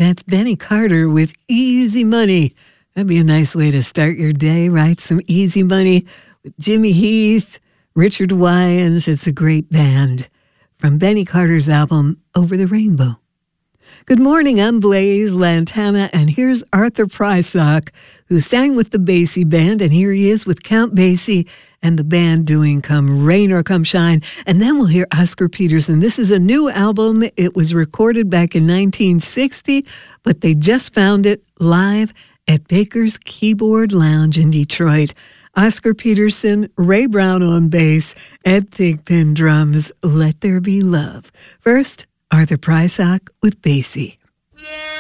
That's Benny Carter with Easy Money. That'd be a nice way to start your day, right? Some Easy Money with Jimmy Heath, Richard Wyans. It's a great band from Benny Carter's album, Over the Rainbow. Good morning, I'm Blaze Lantana, and here's Arthur Prysock, who sang with the Basie Band, and here he is with Count Basie and the band doing Come Rain or Come Shine. And then we'll hear Oscar Peterson. This is a new album. It was recorded back in 1960, but they just found it live at Baker's Keyboard Lounge in Detroit. Oscar Peterson, Ray Brown on bass, Ed Thigpen drums. Let There Be Love. First, Arthur Prysock with Basie.